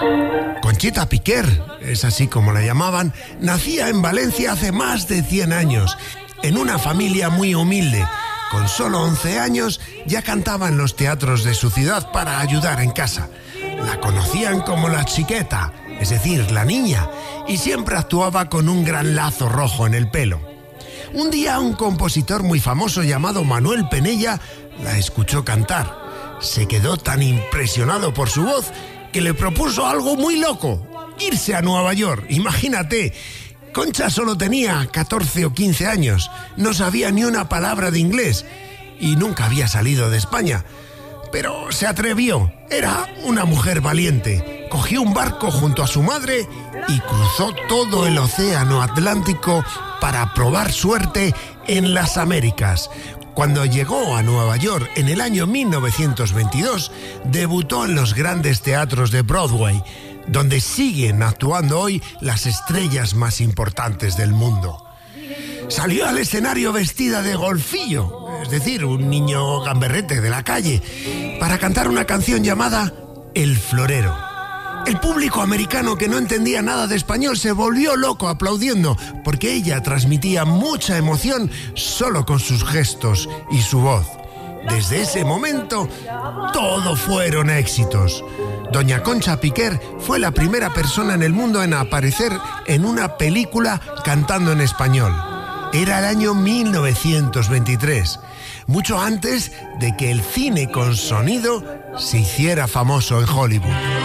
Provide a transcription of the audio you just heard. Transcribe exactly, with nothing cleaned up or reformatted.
Conchita Piquer, es así como la llamaban, nacía en Valencia hace más de cien años, en una familia muy humilde. Con solo once años ya cantaba en los teatros de su ciudad para ayudar en casa. La conocían como la chiqueta, es decir, la niña, y siempre actuaba con un gran lazo rojo en el pelo. Un día un compositor muy famoso llamado Manuel Penella la escuchó cantar. Se quedó tan impresionado por su voz que le propuso algo muy loco: irse a Nueva York. Imagínate, Concha solo tenía catorce o quince años, no sabía ni una palabra de inglés y nunca había salido de España. Pero se atrevió, era una mujer valiente. Cogió un barco junto a su madre y cruzó todo el océano Atlántico para probar suerte en las Américas. Cuando llegó a Nueva York en el año mil novecientos veintidós, debutó en los grandes teatros de Broadway, donde siguen actuando hoy las estrellas más importantes del mundo. Salió al escenario vestida de golfillo, es decir, un niño gamberrete de la calle, para cantar una canción llamada El Florero. El público americano, que no entendía nada de español, se volvió loco aplaudiendo, porque ella transmitía mucha emoción solo con sus gestos y su voz. Desde ese momento, todo fueron éxitos. Doña Concha Piquer fue la primera persona en el mundo en aparecer en una película cantando en español. Era el año mil novecientos veintitrés, mucho antes de que el cine con sonido se hiciera famoso en Hollywood.